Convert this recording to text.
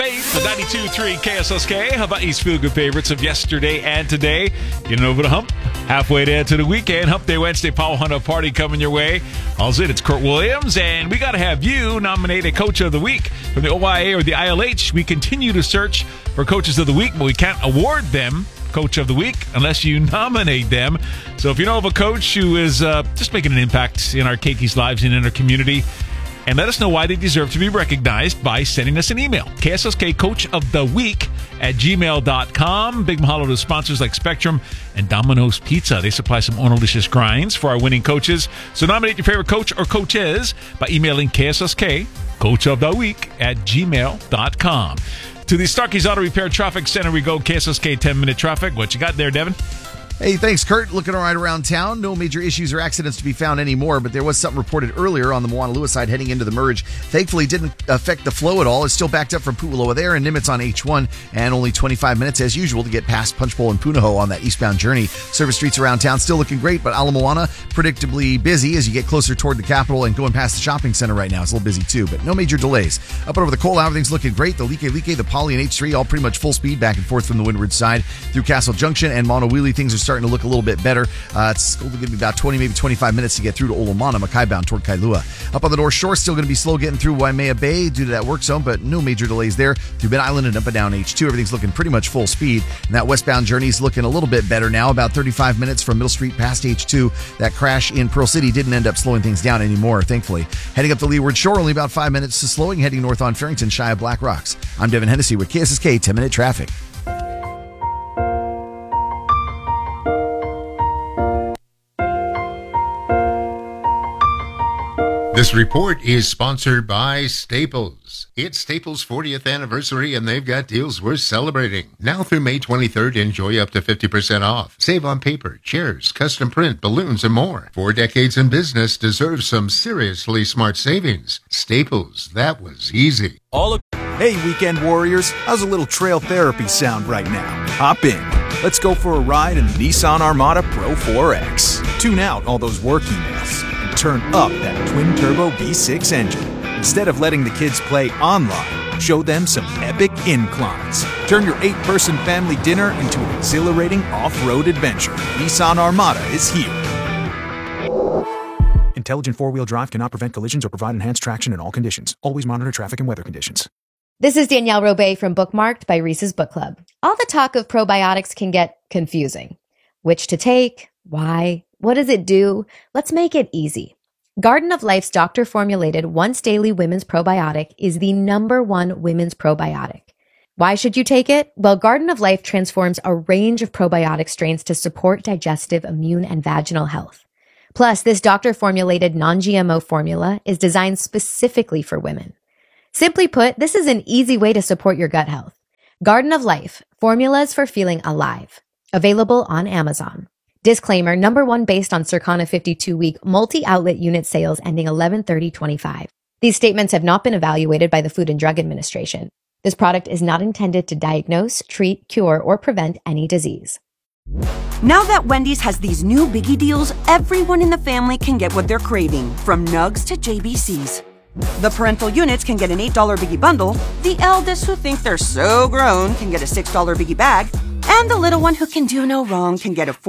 Faith, the 92.3 KSSK. How about East Feel Good favorites of yesterday and today? Getting over the hump. Halfway there to the weekend. Hump Day Wednesday Power Hunter Party coming your way. All's it. It's Kurt Williams, and we got to have you nominate a Coach of the Week from the OIA or the ILH. We continue to search for Coaches of the Week, but we can't award them Coach of the Week unless you nominate them. So if you know of a coach who is just making an impact in our Keikis lives and in our community, and let us know why they deserve to be recognized by sending us an email. KSSK Coach of the Week at gmail.com. Big mahalo to sponsors like Spectrum and Domino's Pizza. They supply some Onalicious grinds for our winning coaches. So nominate your favorite coach or coaches by emailing KSSK Coach of the Week at gmail.com. To the Starkey's Auto Repair Traffic Center we go. KSSK 10-minute traffic. What you got there, Devin? Hey, thanks, Kurt. Looking all right around town. No major issues or accidents to be found anymore, but there was something reported earlier on the Moana-Lewis side heading into the merge. Thankfully, it didn't affect the flow at all. It's still backed up from Pu'uloa there and Nimitz on H1, and only 25 minutes as usual to get past Punch Bowl and Punahou on that eastbound journey. Service streets around town still looking great, but Ala Moana predictably busy as you get closer toward the capital and going past the shopping center right now. It's a little busy too, but no major delays. Up and over the Cole, everything's looking great. The Like, the Poly, and H3 all pretty much full speed back and forth from the windward side. Through Castle Junction and Monowili, things are starting to look a little bit better. It's going to be about 20, maybe 25 minutes to get through to Olomana, Mackay bound toward Kailua. Up on the North Shore, still going to be slow getting through Waimea Bay due to that work zone, but no major delays there. Through Mid Island and up and down H2, everything's looking pretty much full speed. And that westbound journey is looking a little bit better now, about 35 minutes from Middle Street past H2. That crash in Pearl City didn't end up slowing things down anymore, thankfully. Heading up the Leeward Shore, only about 5 minutes to slowing, heading north on Farrington, shy of Black Rocks. I'm Devin Hennessy with KSSK 10-minute traffic. This report is sponsored by Staples. It's Staples' 40th anniversary, and they've got deals worth celebrating. Now through May 23rd, enjoy up to 50% off. Save on paper, chairs, custom print, balloons, and more. 4 decades in business deserves some seriously smart savings. Staples, that was easy. Hey, weekend warriors, how's a little trail therapy sound right now? Hop in. Let's go for a ride in the Nissan Armada Pro 4X. Tune out all those work emails and turn up that twin-turbo V6 engine. Instead of letting the kids play online, show them some epic inclines. Turn your 8-person family dinner into an exhilarating off-road adventure. Nissan Armada is here. Intelligent 4-wheel drive cannot prevent collisions or provide enhanced traction in all conditions. Always monitor traffic and weather conditions. This is Danielle Robay from Bookmarked by Reese's Book Club. All the talk of probiotics can get confusing. Which to take? Why? What does it do? Let's make it easy. Garden of Life's doctor-formulated once-daily women's probiotic is the #1 women's probiotic. Why should you take it? Well, Garden of Life transforms a range of probiotic strains to support digestive, immune, and vaginal health. Plus, this doctor-formulated non-GMO formula is designed specifically for women. Simply put, this is an easy way to support your gut health. Garden of Life, formulas for feeling alive. Available on Amazon. Disclaimer, #1 based on Circana 52-week multi-outlet unit sales ending 11/30/25. These statements have not been evaluated by the Food and Drug Administration. This product is not intended to diagnose, treat, cure, or prevent any disease. Now that Wendy's has these new biggie deals, everyone in the family can get what they're craving, from nugs to JBCs. The parental units can get an $8 biggie bundle, the eldest who think they're so grown can get a $6 biggie bag, and the little one who can do no wrong can get a